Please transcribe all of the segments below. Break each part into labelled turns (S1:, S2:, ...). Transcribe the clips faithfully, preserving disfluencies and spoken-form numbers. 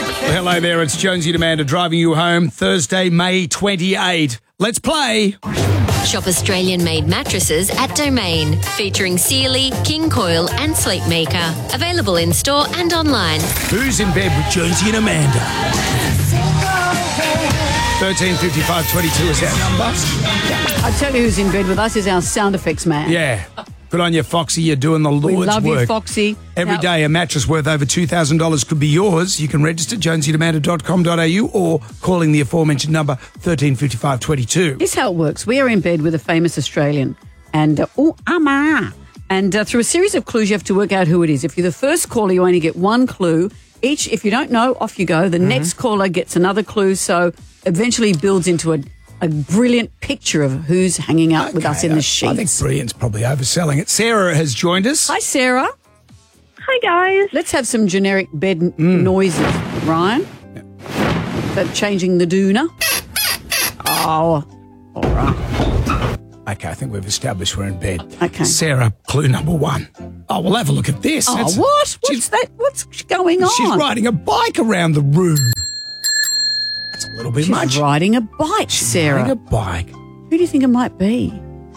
S1: Hello there, it's Jonesy and Amanda driving you home Thursday, May twenty-eighth. Let's play.
S2: Shop Australian-made mattresses at Domain, featuring Sealy, King Coil and Sleepmaker. Available in-store and online.
S1: Who's in bed with Jonesy and Amanda? thirteen fifty-five twenty-two is our number.
S3: I tell you who's in bed with us is our sound effects man.
S1: Yeah. Good on you, Foxy. You're doing the Lord's
S3: We love
S1: work.
S3: you, Foxy.
S1: Every
S3: Now-
S1: day, a mattress worth over two thousand dollars could be yours. You can register jonesy and amanda dot com dot a u or calling the aforementioned number thirteen fifty-five twenty-two.
S3: Here's how it works. We are in bed with a famous Australian. And, uh, oh, ama. And uh, through a series of clues, you have to work out who it is. If you're the first caller, you only get one clue. Each, if you don't know, off you go. The
S1: Mm-hmm.
S3: next caller gets another clue. So eventually builds into a, a brilliant picture of who's hanging out with us in
S1: Okay,
S3: the
S1: I-
S3: sheets.
S1: I think brilliant's probably overselling it. Sarah has joined us.
S3: Hi, Sarah.
S4: Hi, guys.
S3: Let's have some generic bed n-
S1: Mm.
S3: noises. Ryan? Is that changing the doona? Oh, all right.
S1: Okay, I think we've established we're in bed.
S3: Okay.
S1: Sarah, clue number one. Oh, we'll have a look at this.
S3: Oh,
S1: That's-
S3: what? What's
S1: she's-
S3: that? What's going on?
S1: She's riding a bike around the room. That's a little bit
S3: She's
S1: much.
S3: riding a bike, Sarah.
S1: Riding a bike.
S3: Who do you think it might be?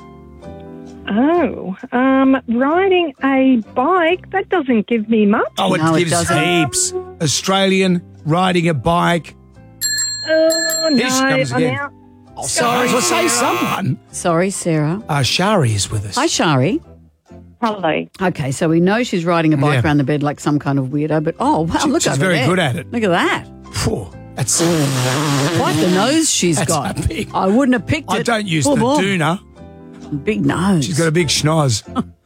S4: Oh, um, riding a bike, that doesn't give me much.
S1: Oh, it
S3: No, it
S1: gives
S3: doesn't.
S1: heaps. Australian riding a bike.
S4: Oh, no,
S1: Here she comes
S4: I'm
S1: again.
S4: out.
S1: Oh, sorry. Well, say someone.
S3: Sorry, Sarah.
S1: Uh, Shari is with us.
S3: Hi, Shari.
S4: Hello.
S3: Okay, so we know she's riding a bike
S1: Yeah.
S3: around the bed like some kind of weirdo, but oh, wow,
S1: She-
S3: look
S1: she's
S3: over
S1: very
S3: there.
S1: good at it.
S3: Look at that.
S1: Phew, that's.
S3: Quite the nose she's
S1: That's
S3: got.
S1: a big-
S3: I wouldn't have picked it.
S1: I don't use
S3: Oh,
S1: the
S3: oh,
S1: doona.
S3: Big nose.
S1: She's got a big schnoz.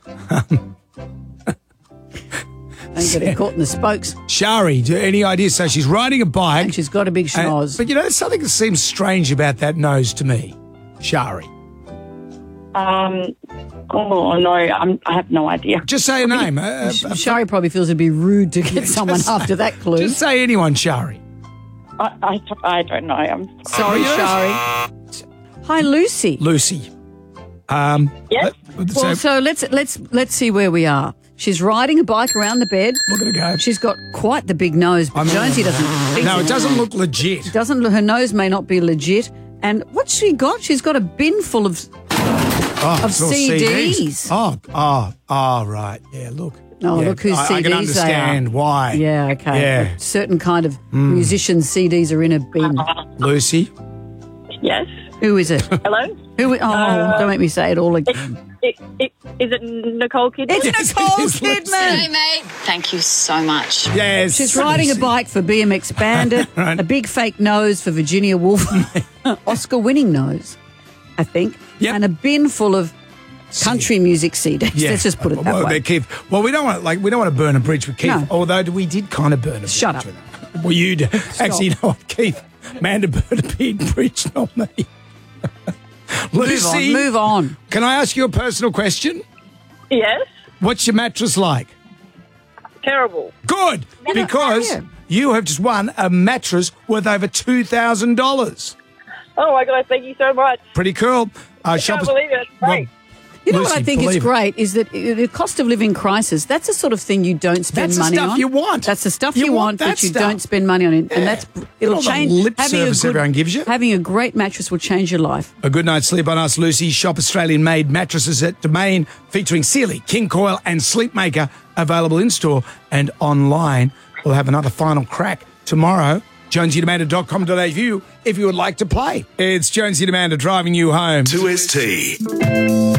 S3: Ain't getting caught in the spokes.
S1: Shari, do any ideas? So she's riding a bike.
S3: And she's got a big
S1: and-
S3: schnoz.
S1: but you know, there's something that seems strange about that nose to me. Shari.
S5: Um, oh, no, I'm, I have no idea.
S1: Just say a name. Uh, uh,
S3: Sh- Shari probably feels it'd be rude to get someone
S1: just-
S3: after that clue.
S1: Just say anyone, Shari.
S5: I, I, I don't know. I'm
S3: Sorry,
S1: Yes.
S3: Shari. Hi, Lucy.
S1: Lucy. Um,
S5: Yes.
S1: let-
S3: Well, so let's let's let's see where we are. She's riding a bike around the bed.
S1: look at her go.
S3: She's got quite the big nose, but
S1: I'm-
S3: Jonesy doesn't think
S1: No,
S3: it
S1: it doesn't look legit.
S3: doesn't her nose may not be legit. And what's she got? She's got a bin full of
S1: Oh,
S3: Of
S1: it's all
S3: C Ds.
S1: Oh, oh, oh, right. Yeah, look.
S3: Oh,
S1: Yeah,
S3: look whose
S1: I,
S3: C Ds
S1: I can
S3: they
S1: understand
S3: are.
S1: why.
S3: Yeah, okay.
S1: Yeah. Hmm.
S3: A certain kind of musicians' C Ds are in a bin.
S1: Lucy.
S5: yes.
S3: Who is it?
S5: Hello.
S3: Who? Oh, don't make me say it all again.
S5: It, it, is it Nicole Kidman?
S3: It's
S1: Yes,
S3: Nicole
S1: it is, Lucy.
S3: Kidman.
S2: mate. Thank you so much.
S1: Yes.
S3: She's riding a
S1: Lucy.
S3: bike for B M X Bandit,
S1: Right.
S3: a big fake nose for Virginia Woolf, Oscar-winning nose, I think,
S1: Yep.
S3: and a bin full of country music C Ds.
S1: Yeah.
S3: Let's just put it that
S1: well,
S3: way.
S1: they're Keith. Well, we don't want like we don't want to burn a bridge with Keith.
S3: No.
S1: Although we did kind of burn a
S3: Shut
S1: bridge.
S3: up.
S1: with him. Well, you did. Actually, you know what, Keith? Amanda burned a big bridge, not me.
S3: Move
S1: Lucy,
S3: on. Move on.
S1: can I ask you a personal question?
S5: Yes.
S1: What's your mattress like?
S5: Terrible.
S1: Good, because
S3: yeah.
S1: you have just won a mattress worth over two thousand dollars.
S5: Oh, my God. Thank you so much.
S1: Pretty cool. Uh,
S5: I can't
S1: shoppers-
S5: believe it.
S1: Well,
S5: Great.
S3: You know
S1: Lucy,
S3: what I think is
S1: believe it.
S3: great is that uh, the cost of living crisis, that's the sort of thing you don't spend
S1: That's the
S3: money
S1: stuff
S3: on.
S1: you want.
S3: That's the stuff
S1: You
S3: you,
S1: want
S3: want,
S1: that
S3: but you
S1: stuff.
S3: don't spend money on it. And that's it'll
S1: All the
S3: change.
S1: lip
S3: having a
S1: service
S3: good,
S1: everyone gives you.
S3: Having a great mattress will change your life.
S1: A good night's sleep on us, Lucy. Shop Australian-made mattresses at Domain, featuring Sealy, King Coil and Sleepmaker, available in-store and online. We'll have another final crack tomorrow. jonesy and amanda dot com dot a u if you would like to play. It's Jonesy and Amanda driving you home.
S6: two S T.